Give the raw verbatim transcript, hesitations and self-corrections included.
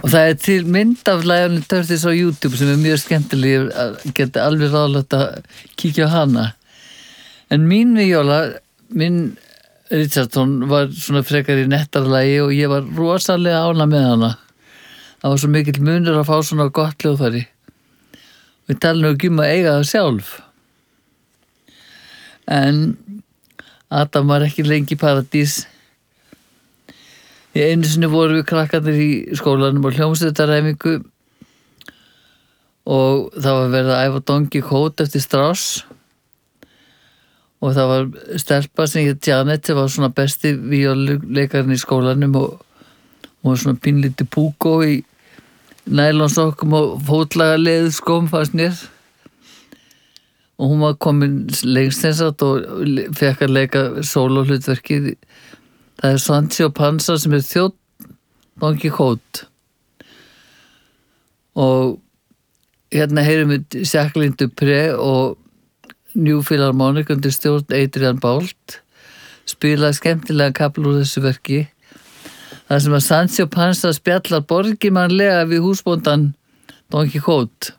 Og það er til mynd af Lionel Curtis á YouTube sem er mjög skemmtileg, geti alveg ráðlegt að kíkja á hana. En mín Víóla, minn Richardson var svona frekar í nettarlagi og ég var rosalega ánægð með hana. Það var svo mikill munur að fá svona gott hljóðfæri. Við talum ekki um að eiga það sjálf. En Adam var ekki lengi í paradís. Í einu sinni vorum við krakkarnir í skólanum og hljómsveitaræfingu og það var verið að æfa Don Quixote eftir Strauss og það var stelpa sem hét Janet sem var svona besti víóluleikarinn í skólanum og hún var svona pínlítið púkó í nælonsokkum og fótlaga leðskóm fannst mér og hún var komin lengst eins og fekk að leika sólóhlutverkið. Það er Sancho Panza sem er þjónn Don Quixote og hérna heyrum við Jacqueline Dupré og New Philharmonic undir stjórn Adrian Boult spila skemmtilega kapl úr þessu verki. Það sem að Sancho Panza spjallar borgimannlega við húsbóndan Don Quixote